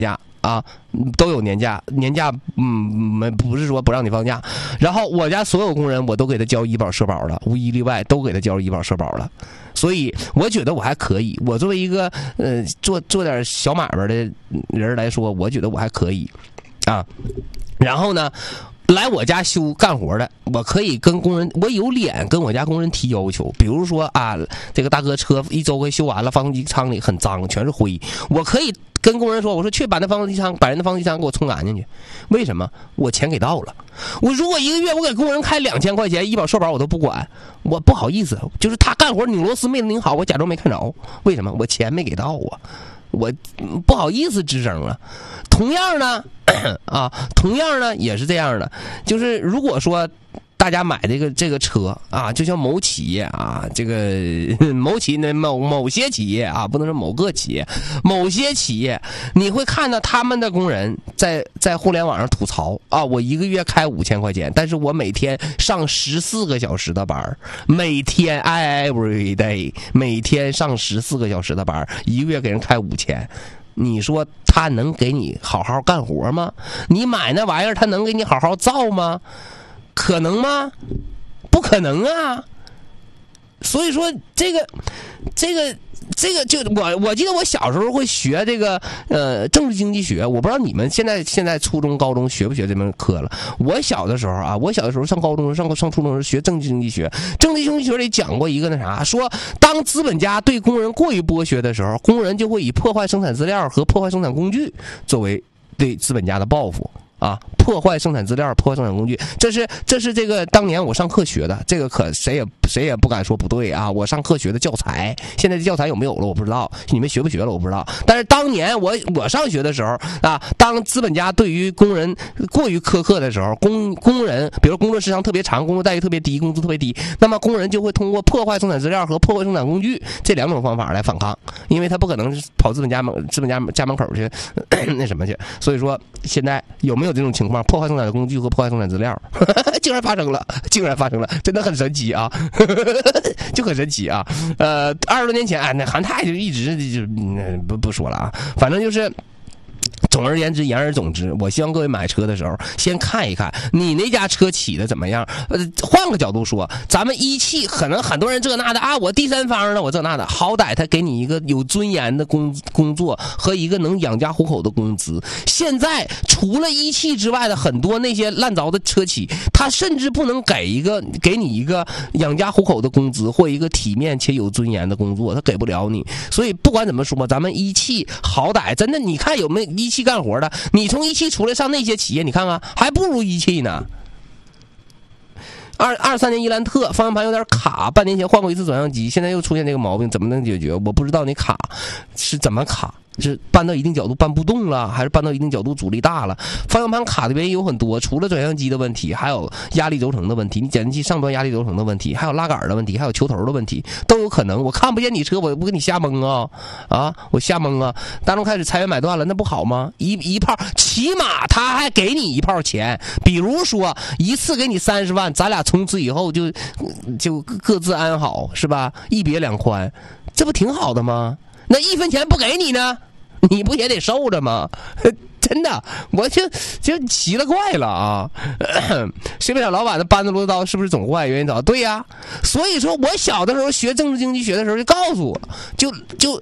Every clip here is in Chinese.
假啊，都有年假，年假不是说不让你放假。然后我家所有工人我都给他交医保社保了，无一例外都给他交医保社保了。所以我觉得我还可以，我作为一个做点小买卖的人来说，我觉得我还可以啊。然后呢，来我家干活的，我可以跟工人，我有脸跟我家工人提要求。比如说啊，这个大哥车一周给修完了，发动机舱里很脏，全是灰，我可以跟工人说，我说去把人的发动机舱给我冲干净去。为什么？我钱给到了。我如果一个月我给工人开2000块钱医保社保我都不管，我不好意思，就是他干活拧螺丝没拧好，我假装没看着。为什么？我钱没给到啊，我不好意思吱声了。同样呢也是这样的，就是如果说大家买这个车啊，就像某企业啊，这个某些企业啊，不能说某个企业，某些企业，你会看到他们的工人在互联网上吐槽啊，我一个月开5000块钱，但是我每天上14个小时的班，每天 every day 每天上14个小时的班，一个月给人开5000。你说他能给你好好干活吗？你买那玩意儿他能给你好好造吗？可能吗？不可能啊！所以说这个就我记得我小时候会学这个政治经济学，我不知道你们现在初中高中学不学这门课了。我小的时候上高中上初中时学政治经济学，政治经济学里讲过一个说当资本家对工人过于剥削的时候，工人就会以破坏生产资料和破坏生产工具作为对资本家的报复。啊，破坏生产资料，破坏生产工具，这是这个当年我上课学的，这个可谁也不敢说不对啊。我上课学的教材，现在的教材有没有了我不知道，你们学不学了我不知道。但是当年我上学的时候啊，当资本家对于工人过于苛刻的时候，工人比如工作时长特别长，工作待遇特别低，工资特别低，那么工人就会通过破坏生产资料和破坏生产工具这2种方法来反抗，因为他不可能跑资本家家门口去那什么去。所以说现在有没有这种情况，破坏生产的工具和破坏生产资料竟然发生了，真的很神奇啊就很神奇啊。20多年前那韩泰就一直就不说了啊，反正就是总而言之，言而总之，我希望各位买车的时候先看一看你那家车起的怎么样。换个角度说，咱们一汽可能很多人这那的啊，我第三方的，我这那的，好歹他给你一个有尊严的工作和一个能养家糊口的工资。现在除了一汽之外的很多那些烂糟的车企，他甚至不能给你一个养家糊口的工资或一个体面且有尊严的工作，他给不了你。所以不管怎么说，咱们一汽好歹真的，你看有没有一汽干活的，你从一汽出来上那些企业，你看看还不如一汽呢。23年伊兰特方向盘有点卡，半年前换过一次转向机，现在又出现这个毛病，怎么能解决？我不知道你卡是怎么卡，是搬到一定角度搬不动了，还是搬到一定角度阻力大了？方向盘卡的原因有很多，除了转向机的问题，还有压力轴承的问题，你减震器上端压力轴承的问题，还有拉杆的问题，还有球头的问题，都有可能。我看不见你车，我不跟你瞎蒙啊！我瞎蒙啊！大众开始裁员买断了，那不好吗？一炮，起码他还给你一炮钱，比如说一次给你30万，咱俩从此以后就各自安好，是吧？一别两宽，这不挺好的吗？那1分钱不给你呢，你不也得受着吗？真的，我就奇了怪了啊！水果厂老板的扳子螺丝刀是不是总坏？原因找对呀。所以说我小的时候学政治经济学的时候就告诉我，就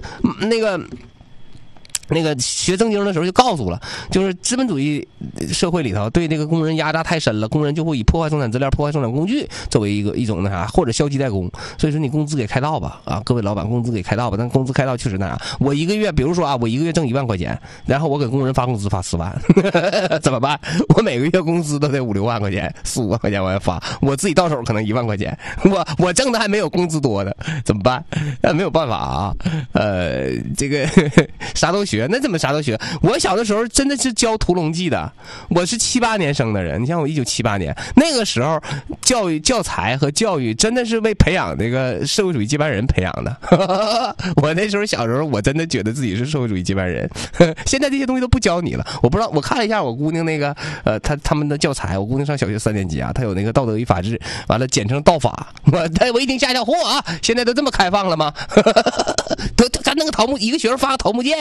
那个学政经的时候就告诉了，就是资本主义社会里头对这个工人压榨太深了，工人就会以破坏生产资料、破坏生产工具作为一种或者消极怠工。所以说你工资给开到吧啊，各位老板工资给开到吧，但工资开到确实我一个月，比如说我一个月挣1万块钱，然后我给工人发工资发4万怎么办？我每个月工资都得5、6万块钱，4、5万块钱我要发，我自己到手可能1万块钱，我挣的还没有工资多的，怎么办？没有办法啊，这个啥都学。那怎么啥都学？我小的时候真的是教屠龙记的，我是78年生的人，你像我1978年那个时候，教材和教育真的是为培养这个社会主义接班人培养的。我那时候小时候，我真的觉得自己是社会主义接班人。现在这些东西都不教你了，我不知道。我看了一下我姑娘那个他们的教材，我姑娘上小学3年级啊，她有那个道德与法治，完了简称道法。我一听吓唬啊，现在都这么开放了吗？他那个桃木一个学生发个桃木剑。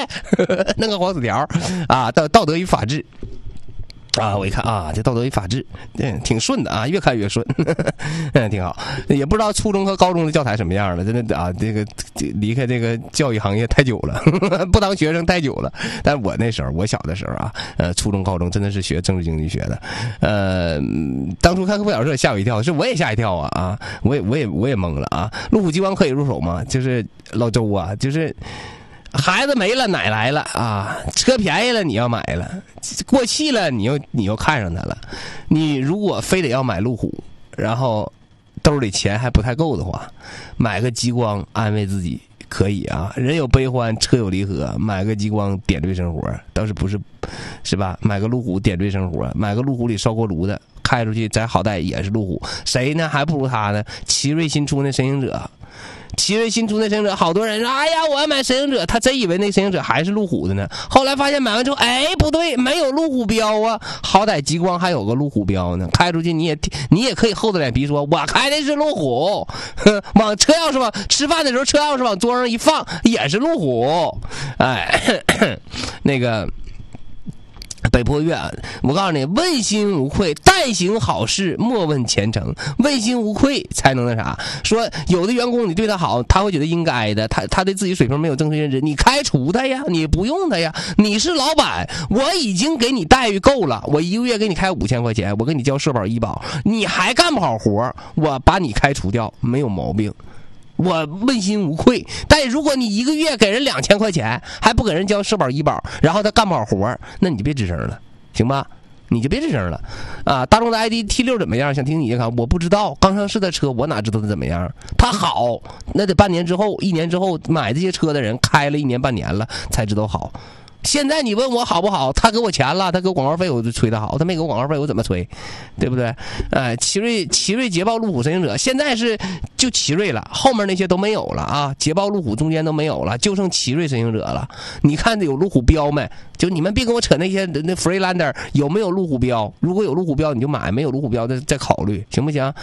弄个黄纸条啊，道德与法治。啊，我一看啊，这道德与法治，挺顺的啊，越看越顺，挺好。也不知道初中和高中的教材什么样了，真的啊，这个离开这个教育行业太久了，不当学生太久了。但我那时候，我小的时候啊，初中、高中真的是学政治经济学的。当初看课本小说吓我一跳，是我也吓一跳啊，我也懵了啊。路虎激光可以入手吗？就是老周啊，就是。孩子没了，奶来了啊！车便宜了，你要买了；过气了，你又看上它了。你如果非得要买路虎，然后兜里钱还不太够的话，买个极光安慰自己可以啊。人有悲欢，车有离合，买个极光点缀生活，倒是不是，是吧？买个路虎点缀生活，买个路虎里烧锅炉的，开出去咱好歹也是路虎，谁呢？还不如他呢？奇瑞新出那神行者。奇瑞新出那神行者，好多人说：“哎呀，我要买神行者。”他真以为那神行者还是路虎的呢。后来发现买完之后，哎，不对，没有路虎标啊。好歹极光还有个路虎标呢，开出去你也可以厚着脸皮说：“我开的是路虎。”往车钥匙往吃饭的时候，车钥匙往桌上一放，也是路虎。哎，那个。北坡月，我告诉你，问心无愧，但行好事，莫问前程。问心无愧才能那啥。说有的员工你对他好，他会觉得应该的，他对自己水平没有正确认知，你开除他呀，你不用他呀。你是老板，我已经给你待遇够了，我一个月给你开5000块钱，我给你交社保医保，你还干不好活，我把你开除掉，没有毛病。我问心无愧，但如果你一个月给人2000块钱，还不给人交社保医保，然后他干不好活，那你就别吱声了，行吧？你就别吱声了啊！大众的 ID T6 怎么样？想听你看，我不知道，刚上市的车，我哪知道它怎么样？它好，那得半年之后、1年之后买这些车的人开了1年半年了才知道好。现在你问我好不好？他给我钱了，他给我广告费，我就吹他好；他没给我广告费，我怎么吹？对不对？奇瑞捷豹路虎神行者现在是就奇瑞了，后面那些都没有了啊！捷豹路虎中间都没有了，就剩奇瑞神行者了。你看有路虎标没？就你们别跟我扯那些那 Freelander 有没有路虎标？如果有路虎标你就买，没有路虎标再考虑，行不行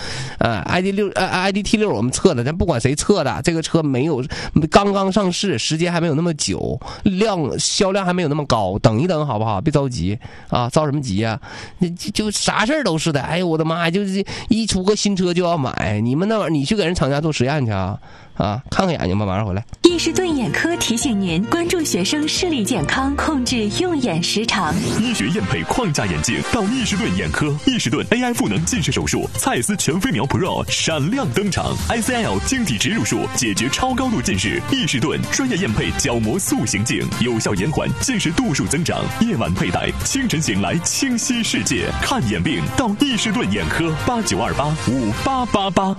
？ID T6 我们测的，咱不管谁测的，这个车没有刚刚上市，时间还没有那么久，销量还没有那么高，等一等好不好？别着急啊，着什么急呀？就啥事儿都是的。哎呦我的妈呀，就是一出个新车就要买，你们那玩意儿你去给人厂家做实验去啊？看看眼睛吧，马上回来。 伊士顿眼科提醒您关注学生视力健康，控制用眼时长。 医学验配框架眼镜到伊士顿眼科，伊士顿 AI 赋能近视手术，蔡司全飞秒 Pro 闪亮登场 ，ICL 晶体植入术解决超高度近视，伊士顿专业验配角膜塑形镜，有效延缓近视度数增长，夜晚佩戴，清晨醒来清晰世界。看眼病到伊士顿眼科，89285888。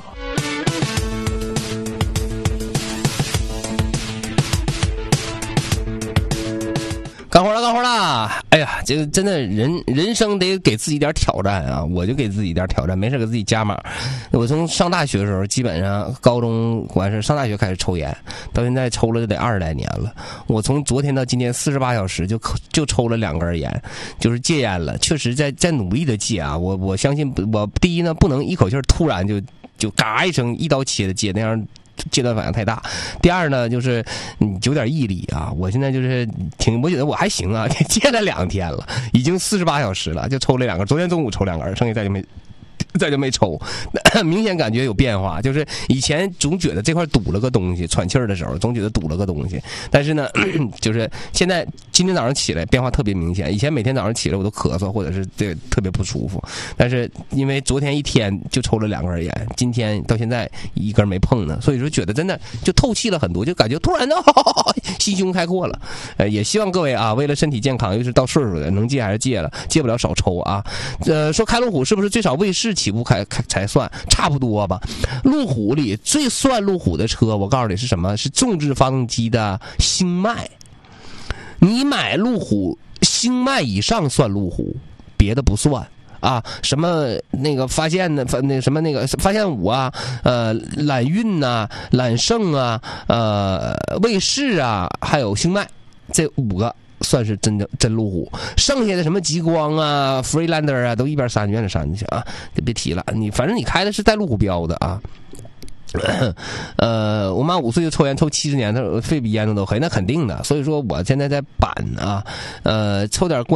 干活了！哎呀，这个真的人生得给自己点挑战啊！我就给自己点挑战，没事给自己加码。我从上大学的时候，基本上高中完事上大学开始抽烟，到现在抽了就得20来年了。我从昨天到今天48小时就抽了2根烟，就是戒烟了。确实在努力的戒啊！我相信我第一呢，不能一口气突然就嘎一声一刀切的戒，那样阶段反应太大。第二呢，就是有点毅力啊。我现在就是我觉得我还行啊，戒了2天了，已经48小时了，就抽了2根。昨天中午抽2根，剩下再就没抽，明显感觉有变化。就是以前总觉得这块堵了个东西，喘气儿的时候总觉得堵了个东西，但是呢，就是现在今天早上起来变化特别明显。以前每天早上起来我都咳嗽或者是这特别不舒服，但是因为昨天一天就抽了2根烟，今天到现在1根没碰呢，所以说觉得真的就透气了很多，就感觉突然的心胸开阔了。也希望各位啊，为了身体健康，尤其是到岁数的，能戒还是戒了，戒不了少抽啊。说开路虎是不是最少卫士起步开才算？差不多吧。路虎里最算路虎的车，我告诉你是什么？是纵置发动机的星脉。你买路虎星脉以上算路虎，别的不算。啊，什么那个发现的那什么那个发现5啊，揽运呐、揽胜啊，卫士啊，还有星脉，这5个算是真路虎。剩下的什么极光啊、Freelander 啊，都一边删一边删去啊，就别提了。反正你开的是带路虎标的啊。 我妈5岁就抽烟，抽70年，她肺比烟囱都黑，那肯定的。所以说我现在在板啊，抽点